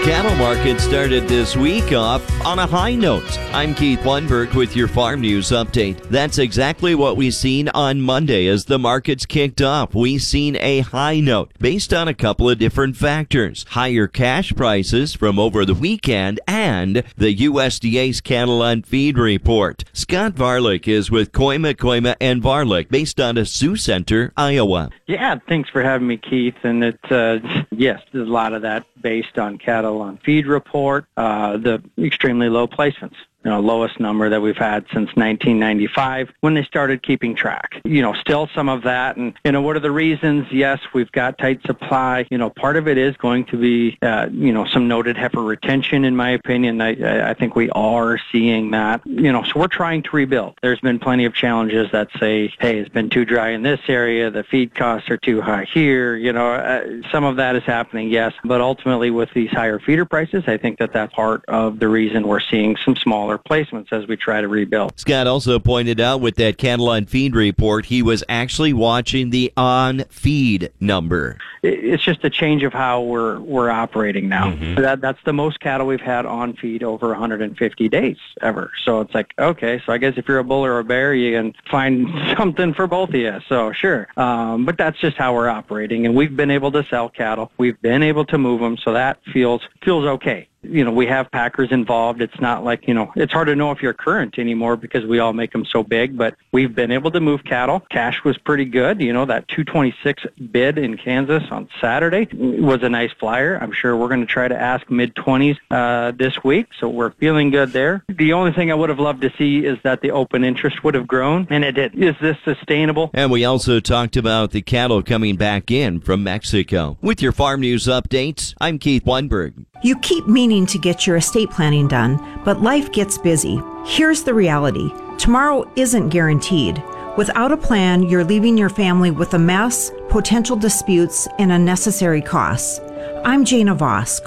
Cattle market started this week off on a high note. I'm Keith Lundberg with your Farm News Update. That's exactly what we've seen on Monday as the markets kicked off. We've seen a high note based on a couple of different factors. Higher cash prices from over the weekend and the USDA's cattle on feed report. Scott Varlick is with Koima and Varlick based on a Sioux Center, Iowa. Yeah, thanks for having me, Keith. And yes, there's a lot of that based on cattle on feed report, the extremely low placements. Lowest number that we've had since 1995 when they started keeping track. Still some of that. And, what are the reasons? Yes, we've got tight supply. Part of it is going to be, some noted heifer retention, in my opinion. I think we are seeing that. So we're trying to rebuild. There's been plenty of challenges that say, hey, it's been too dry in this area. The feed costs are too high here. Some of that is happening, yes. But ultimately with these higher feeder prices, I think that that's part of the reason we're seeing some smaller placements as we try to rebuild. Scott also pointed out with that cattle on feed report, he was actually watching the on feed number. It's just a change of how we're operating now. Mm-hmm. That's the most cattle we've had on feed over 150 days ever. So it's like, okay, so I guess if you're a bull or a bear, you can find something for both of you. So sure. But that's just how we're operating. And we've been able to sell cattle. We've been able to move them. So that feels okay. We have packers involved. It's not like, it's hard to know if you're current anymore because we all make them so big, but we've been able to move cattle. Cash was pretty good. That 226 bid in Kansas on Saturday was a nice flyer. I'm sure we're going to try to ask mid-20s this week, so we're feeling good there. The only thing I would have loved to see is that the open interest would have grown, and it did. Is this sustainable? And we also talked about the cattle coming back in from Mexico. With your Farm News Updates, I'm Keith Lundberg. You keep meaning to get your estate planning done, but life gets busy. Here's the reality. Tomorrow isn't guaranteed. Without a plan, you're leaving your family with a mess, potential disputes, and unnecessary costs. I'm Jana Voss.